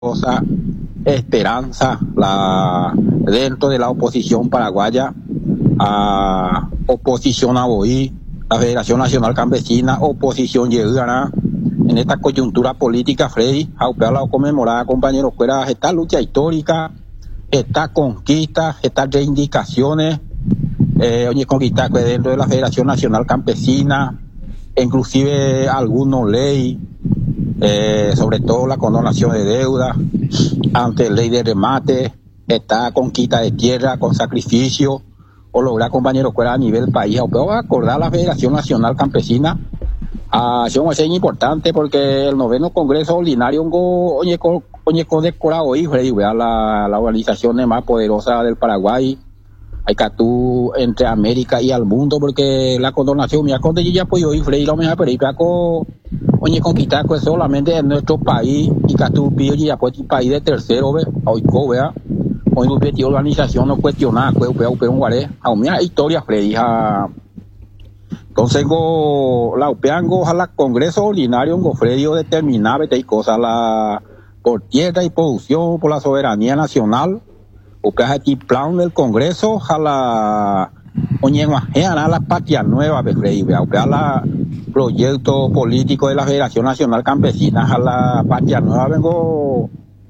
cosa esperanza dentro de la oposición paraguaya, a oposición a BOI, la Federación Nacional Campesina, oposición Yehuara. En esta coyuntura política, Freddy, a conmemorar, compañeros, fuera esta lucha histórica, esta conquista, estas reivindicaciones, conquistas dentro de la Federación Nacional Campesina, inclusive algunos ley, sobre todo la condonación de deuda, ante ley de remate, esta conquista de tierra con sacrificio, o lograr, compañeros, fuera a nivel país, o acordar la Federación Nacional Campesina. Es importante porque el 9º Congreso Ordinario condecorado hoy, la organización más poderosa del Paraguay, hay que tú entre América y al mundo, porque la condonación, mira, cuando yo ya puedo ir, Freddy, lo mejor, pero conquistar pues solamente en nuestro país, y que tú pido ya pues un país de tercero, hoy vea, hoy objetivo organización no cuestionar, pues un guaré, a una historia, Freddy, entonces la UPEANGO a la Congreso Ordinario en Gofredio determinaba esta cosa por tierra y producción, por la soberanía nacional, o que aquí plan del Congreso a la patria nueva, a la proyecto político de la Federación Nacional Campesina a la patria nueva vengo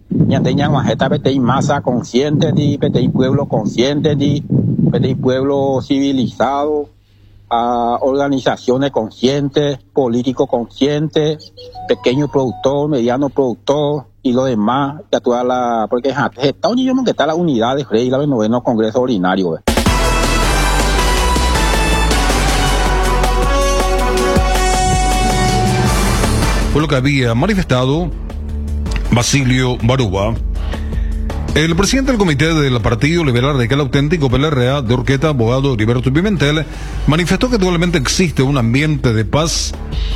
masa consciente de pueblo consciente de pueblo civilizado, a organizaciones conscientes, políticos conscientes, pequeño productor, mediano productor y lo demás, que toda porque está unido que está la unidad de Freddy, la 9º Congreso Ordinario. Fue lo que había manifestado Basilio Baruba. El presidente del Comité del Partido Liberal Radical Auténtico PLRA de Horqueta, abogado Heriberto Pimentel, manifestó que actualmente existe un ambiente de paz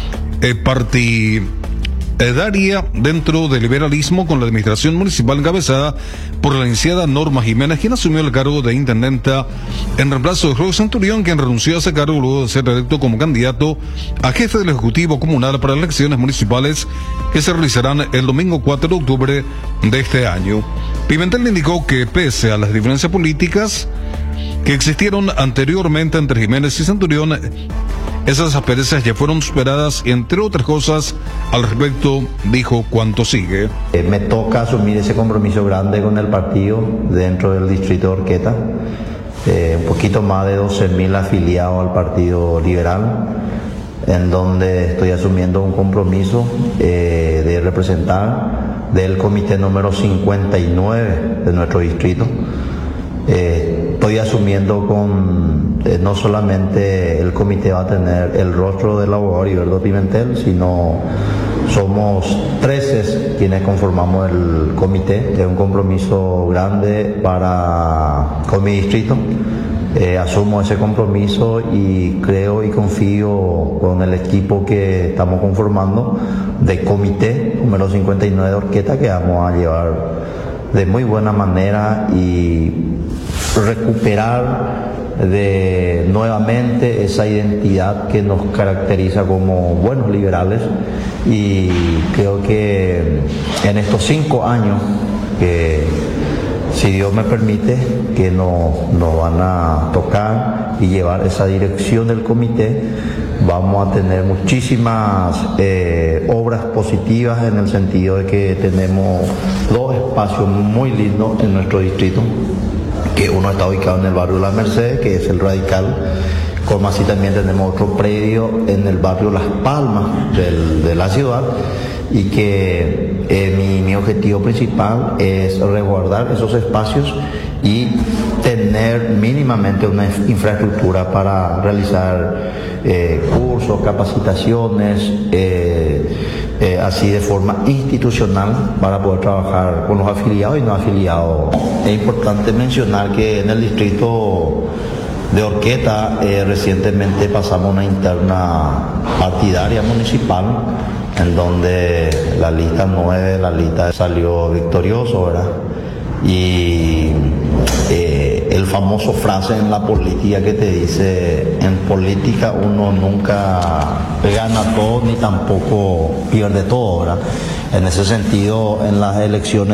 partidaria dentro del liberalismo con la administración municipal encabezada por la licenciada Norma Jiménez, quien asumió el cargo de intendenta en reemplazo de Jorge Centurión, quien renunció a ese cargo luego de ser electo como candidato a jefe del Ejecutivo Comunal para las elecciones municipales que se realizarán el domingo 4 de octubre de este año. Pimentel indicó que pese a las diferencias políticas que existieron anteriormente entre Jiménez y Centurión, esas asperezas ya fueron superadas y, entre otras cosas, al respecto dijo cuanto sigue. Me toca asumir ese compromiso grande con el partido dentro del distrito de Horqueta. Un poquito más de 12.000 afiliados al Partido Liberal, en donde estoy asumiendo un compromiso de representar del comité número 59 de nuestro distrito. Estoy asumiendo no solamente el comité va a tener el rostro del abogado Heriberto Pimentel, sino somos 13 quienes conformamos el comité. Es un compromiso grande con mi distrito. Asumo ese compromiso y creo y confío con el equipo que estamos conformando de comité número 59 de Horqueta, que vamos a llevar de muy buena manera y recuperar nuevamente esa identidad que nos caracteriza como buenos liberales. Y creo que en estos 5 años que, si Dios me permite, que nos van a tocar y llevar esa dirección del comité, vamos a tener muchísimas obras positivas, en el sentido de que tenemos 2 espacios muy lindos en nuestro distrito, que uno está ubicado en el barrio La Merced, que es el Radical, como así también tenemos otro predio en el barrio Las Palmas de la ciudad, y que mi objetivo principal es resguardar esos espacios y tener mínimamente una infraestructura para realizar cursos, capacitaciones, así de forma institucional, para poder trabajar con los afiliados y no afiliados. Es importante mencionar que en el distrito de Horqueta recientemente pasamos una interna partidaria municipal, en donde la lista 9, la lista salió victorioso, ¿verdad? Y el famoso frase en la política que te dice: en política uno nunca gana todo ni tampoco pierde todo, ¿verdad? En ese sentido, en las elecciones